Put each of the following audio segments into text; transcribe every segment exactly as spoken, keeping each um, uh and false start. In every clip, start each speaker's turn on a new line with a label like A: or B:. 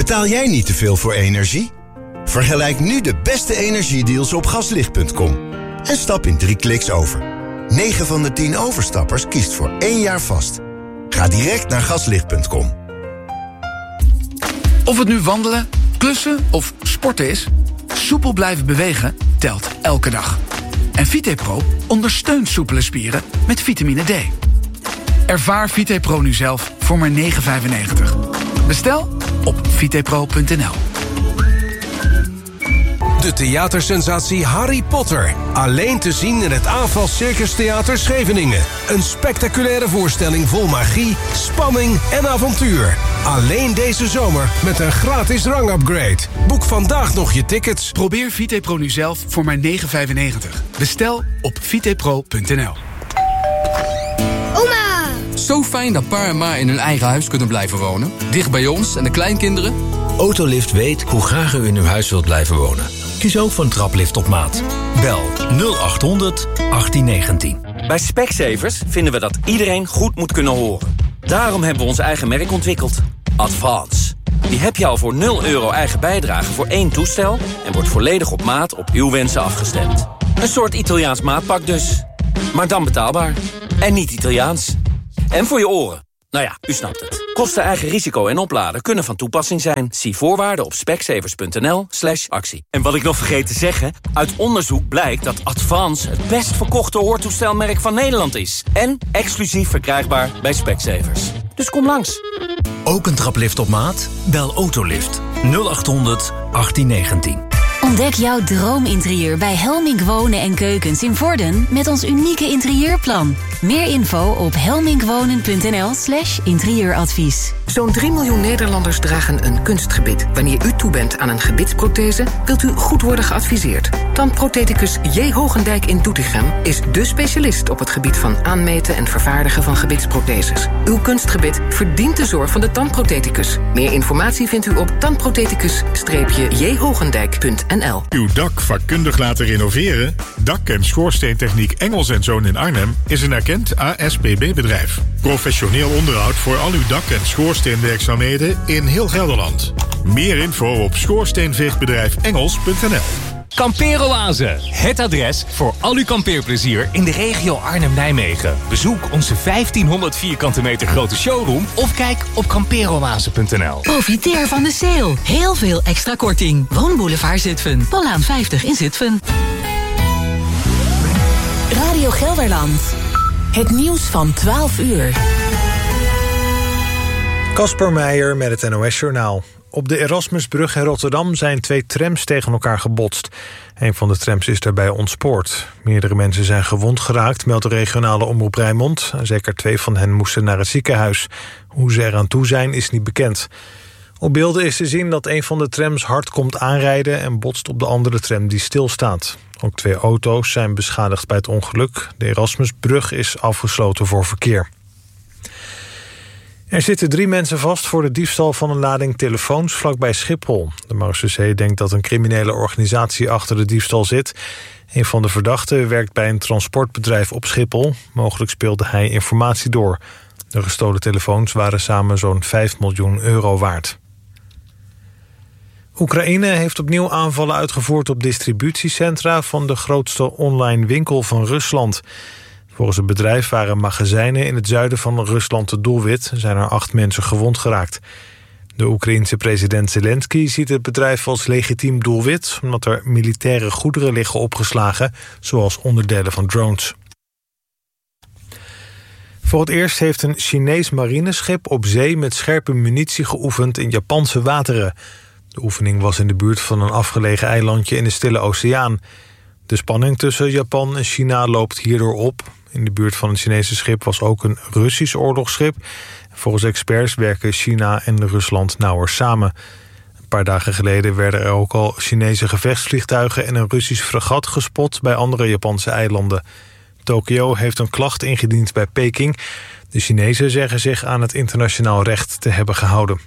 A: Betaal jij niet te veel voor energie? Vergelijk nu de beste energiedeals op gaslicht punt com. En stap in drie kliks over. negen van de tien overstappers kiest voor één jaar vast. Ga direct naar gaslicht punt com.
B: Of het nu wandelen, klussen of sporten is, soepel blijven bewegen telt elke dag. En VitePro ondersteunt soepele spieren met vitamine D. Ervaar VitePro nu zelf voor maar negen vijfennegentig. Bestel op vitepro punt n l.
C: De theatersensatie Harry Potter. Alleen te zien in het Aanval Circus Theater Scheveningen. Een spectaculaire voorstelling vol magie, spanning en avontuur. Alleen deze zomer met een gratis rangupgrade. Boek vandaag nog je tickets.
B: Probeer VitePro nu zelf voor maar negen vijfennegentig. Bestel op vitepro punt n l.
D: Oma!
E: Zo fijn dat pa en ma in hun eigen huis kunnen blijven wonen. Dicht bij ons en de kleinkinderen.
F: Autolift weet hoe graag u in uw huis wilt blijven wonen. Kies ook voor een traplift op maat. Bel nul acht honderd achttien negentien.
G: Bij Specsavers vinden we dat iedereen goed moet kunnen horen. Daarom hebben we ons eigen merk ontwikkeld. Advance. Die heb je al voor nul euro eigen bijdrage voor één toestel... en wordt volledig op maat op uw wensen afgestemd. Een soort Italiaans maatpak dus. Maar dan betaalbaar. En niet Italiaans. En voor je oren. Nou ja, u snapt het. Kosten, eigen risico en opladen kunnen van toepassing zijn. Zie voorwaarden op specsavers punt n l slash actie. En wat ik nog vergeet te zeggen... uit onderzoek blijkt dat Advance het best verkochte hoortoestelmerk van Nederland is. En exclusief verkrijgbaar bij Specsavers. Dus kom langs.
F: Ook een traplift op maat? Bel Autolift nul acht honderd achttien negentien.
H: Ontdek jouw droominterieur bij Helmink Wonen en Keukens in Vorden met ons unieke interieurplan. Meer info op helminkwonen punt n l slash interieuradvies.
I: Zo'n drie miljoen Nederlanders dragen een kunstgebit. Wanneer u toe bent aan een gebitsprothese, wilt u goed worden geadviseerd. Tandprotheticus J. Hogendijk in Doetinchem is dé specialist op het gebied van aanmeten en vervaardigen van gebitsprotheses. Uw kunstgebit verdient de zorg van de tandprotheticus. Meer informatie vindt u op tandprotheticus j hogendijk punt n l.
J: Uw dak vakkundig laten renoveren? Dak- en schoorsteentechniek Engels en Zoon in Arnhem is een erkend A S P B-bedrijf. Professioneel onderhoud voor al uw dak- en schoorsteenwerkzaamheden in heel Gelderland. Meer info op schoorsteenveegbedrijf engels punt n l.
K: Kampeeroase, het adres voor al uw kampeerplezier in de regio Arnhem-Nijmegen. Bezoek onze vijftienhonderd vierkante meter grote showroom of kijk op kampeeroase punt n l.
L: Profiteer van de sale. Heel veel extra korting. Woonboulevard Zutphen. Pollaan vijftig in Zutphen.
H: Radio Gelderland. Het nieuws van twaalf uur.
M: Kasper Meijer met het N O S-journaal. Op de Erasmusbrug in Rotterdam zijn twee trams tegen elkaar gebotst. Een van de trams is daarbij ontspoord. Meerdere mensen zijn gewond geraakt, meldt de regionale omroep Rijnmond. Zeker twee van hen moesten naar het ziekenhuis. Hoe ze eraan toe zijn, is niet bekend. Op beelden is te zien dat een van de trams hard komt aanrijden en botst op de andere tram die stilstaat. Ook twee auto's zijn beschadigd bij het ongeluk. De Erasmusbrug is afgesloten voor verkeer. Er zitten drie mensen vast voor de diefstal van een lading telefoons vlakbij Schiphol. De Marechaussee denkt dat een criminele organisatie achter de diefstal zit. Een van de verdachten werkt bij een transportbedrijf op Schiphol. Mogelijk speelde hij informatie door. De gestolen telefoons waren samen zo'n vijf miljoen euro waard. Oekraïne heeft opnieuw aanvallen uitgevoerd op distributiecentra van de grootste online winkel van Rusland. Volgens het bedrijf waren magazijnen in het zuiden van Rusland het doelwit. Er zijn er acht mensen gewond geraakt. De Oekraïense president Zelensky ziet het bedrijf als legitiem doelwit, omdat er militaire goederen liggen opgeslagen, zoals onderdelen van drones. Voor het eerst heeft een Chinees marineschip op zee met scherpe munitie geoefend in Japanse wateren. De oefening was in de buurt van een afgelegen eilandje in de Stille Oceaan. De spanning tussen Japan en China loopt hierdoor op. In de buurt van het Chinese schip was ook een Russisch oorlogsschip. Volgens experts werken China en Rusland nauwer samen. Een paar dagen geleden werden er ook al Chinese gevechtsvliegtuigen en een Russisch fregat gespot bij andere Japanse eilanden. Tokio heeft een klacht ingediend bij Peking. De Chinezen zeggen zich aan het internationaal recht te hebben gehouden.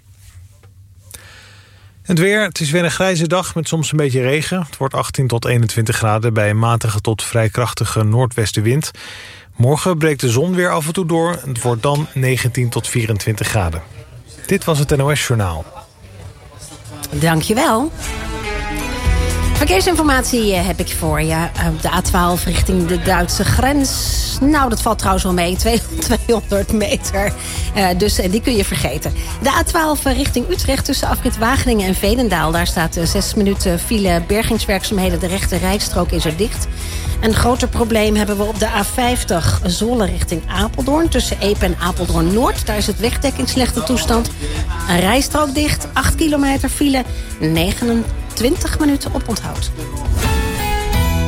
M: Het weer, het is weer een grijze dag met soms een beetje regen. Het wordt achttien tot eenentwintig graden bij een matige tot vrij krachtige noordwestenwind. Morgen breekt de zon weer af en toe door. Het wordt dan negentien tot vierentwintig graden. Dit was het N O S-journaal.
D: Dankjewel. Verkeersinformatie heb ik voor je. De A twaalf richting de Duitse grens. Nou, dat valt trouwens wel mee. tweehonderd meter. Uh, dus uh, die kun je vergeten. De A twaalf richting Utrecht tussen afrit Wageningen en Veenendaal. Daar staat uh, zes minuten file bergingswerkzaamheden. De rechte rijstrook is er dicht. Een groter probleem hebben we op de A vijftig. Zwolle richting Apeldoorn. Tussen Epe en Apeldoorn Noord. Daar is het wegdekking slechte toestand. Een rijstrook dicht. acht kilometer file. negenentwintig minuten op onthoud.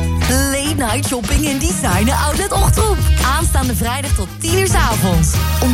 N: Late night shopping in Designer Outlet Ochtroep. Aanstaande vrijdag tot tien uur 's avonds.